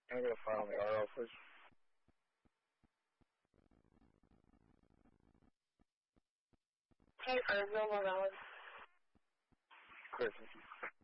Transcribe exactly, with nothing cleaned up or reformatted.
I'm gonna file the R O, please. Hey, Virgil Morales. Christmas.